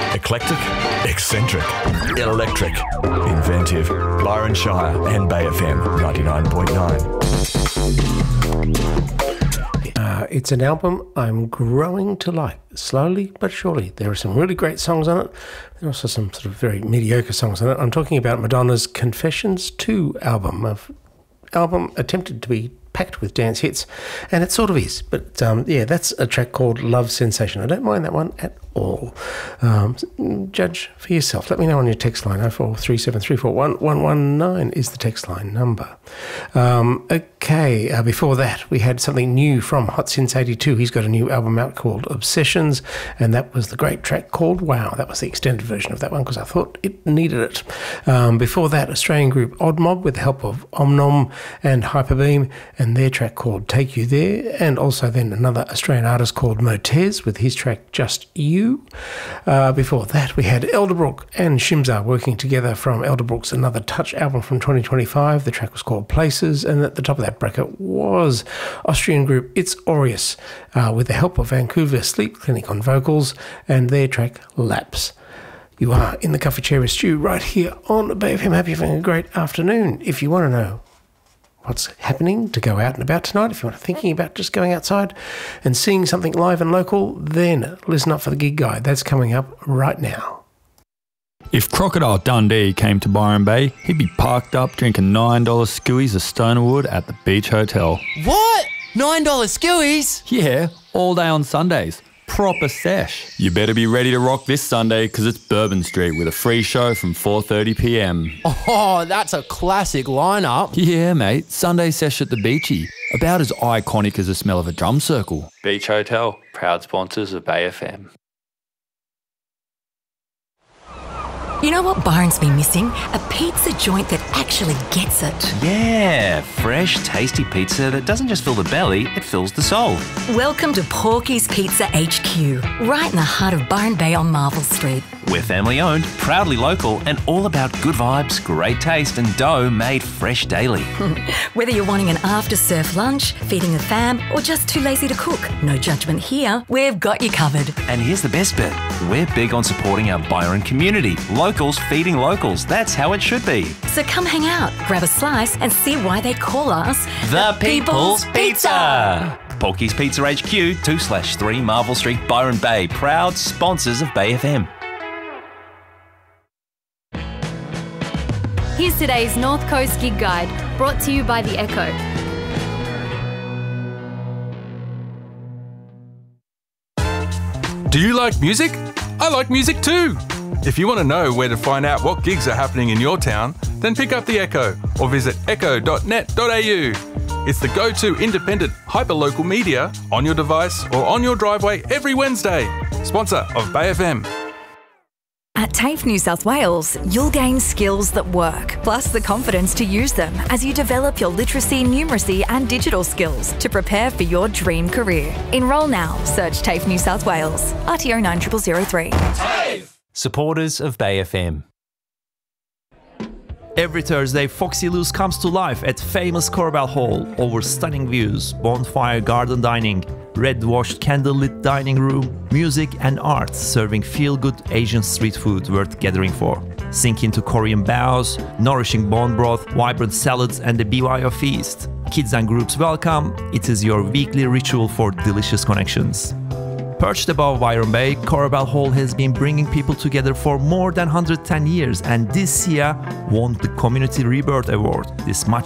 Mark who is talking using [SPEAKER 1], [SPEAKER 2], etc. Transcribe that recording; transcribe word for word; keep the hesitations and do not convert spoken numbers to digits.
[SPEAKER 1] Eclectic, eccentric, electric, inventive. Byron Shire and Bay F M ninety-nine point nine.
[SPEAKER 2] Uh, it's an album I'm growing to like, slowly but surely. There are some really great songs on it. There are also some sort of very mediocre songs on it. I'm talking about Madonna's Confessions two album, an album attempted to be packed with dance hits, and it sort of is. But um, yeah, that's a track called Love Sensation. I don't mind that one at all. Um, judge for yourself. Let me know on your text line. oh four three seven three four one one one nine is the text line number. Um, okay, uh, before that we had something new from Hot Since eighty-two. He's got a new album out called Obsessions, and that was the great track called Wow. That was the extended version of that one because I thought it needed it. Um, before that, Australian group Odd Mob with the help of Omnom and Hyperbeam, and their track called Take You There, and also then another Australian artist called Motez with his track Just You. Uh, before that, we had Elderbrook and Shimza working together from Elderbrook's Another Touch album from twenty twenty-five. The track was called Places, and at the top of that bracket was Austrian group It's Aureus uh, with the help of Vancouver Sleep Clinic on vocals and their track Lapse. You are in the Coffee Chair with Stu right here on Bay F M. Hope you're having a great afternoon. If you want to know what's happening to go out and about tonight, if you're thinking about just going outside and seeing something live and local, then listen up for the gig guide. That's coming up right now.
[SPEAKER 3] If Crocodile Dundee came to Byron Bay, he'd be parked up drinking nine dollar skewies of Stonerwood at the Beach Hotel.
[SPEAKER 4] What? nine dollar skewies?
[SPEAKER 3] Yeah, all day on Sundays. Proper sesh. You better be ready to rock this Sunday because it's Bourbon Street with a free show from four thirty p m.
[SPEAKER 4] Oh, that's a classic lineup.
[SPEAKER 3] Yeah, mate. Sunday sesh at the Beachy. About as iconic as the smell of a drum circle. Beach Hotel, proud sponsors of Bay F M.
[SPEAKER 5] You know what Byron's been missing? A pizza joint that actually gets it.
[SPEAKER 6] Yeah, fresh, tasty pizza that doesn't just fill the belly, it fills the soul.
[SPEAKER 5] Welcome to Porky's Pizza H Q, right in the heart of Byron Bay on Marvel Street.
[SPEAKER 6] We're family owned, proudly local, and all about good vibes, great taste, and dough made fresh daily.
[SPEAKER 5] Whether you're wanting an after-surf lunch, feeding the fam, or just too lazy to cook, no judgment here, we've got you covered.
[SPEAKER 6] And here's the best bit. We're big on supporting our Byron community. Locals feeding locals. That's how it should be.
[SPEAKER 5] So come hang out, grab a slice, and see why they call us
[SPEAKER 6] The People's Pizza. Porky's Pizza H Q, two slash three Marvel Street, Byron Bay. Proud sponsors of Bay F M.
[SPEAKER 7] Here's today's North Coast Gig Guide, brought to you by The Echo.
[SPEAKER 8] Do you like music? I like music too! If you want to know where to find out what gigs are happening in your town, then pick up The Echo or visit echo dot net dot a u. It's the go-to independent, hyper-local media on your device or on your driveway every Wednesday. Sponsor of Bay F M.
[SPEAKER 9] At TAFE New South Wales, you'll gain skills that work, plus the confidence to use them as you develop your literacy, numeracy and digital skills to prepare for your dream career. Enrol now. Search TAFE New South Wales. R T O nine zero zero zero three.
[SPEAKER 6] TAFE! Supporters of Bay F M.
[SPEAKER 10] Every Thursday, Foxy Loose comes to life at famous Corbell Hall. Over stunning views, bonfire garden dining, red-washed candlelit dining room, music and art serving feel-good Asian street food worth gathering for. Sink into Korean bows, nourishing bone broth, vibrant salads and the B Y O feast. Kids and groups welcome. It is your weekly ritual for delicious connections. Perched above Byron Bay, Corbell Hall has been bringing people together for more than one hundred ten years, and this year won the Community Rebirth Award. This much